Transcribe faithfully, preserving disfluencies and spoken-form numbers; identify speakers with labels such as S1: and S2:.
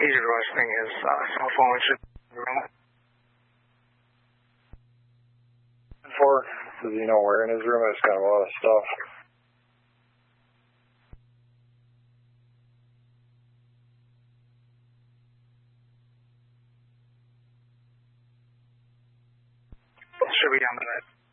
S1: He's requesting his uh, cell phone, which is in the room.
S2: For, does he know where in his room? It's got a lot of stuff.
S1: Should be down the net.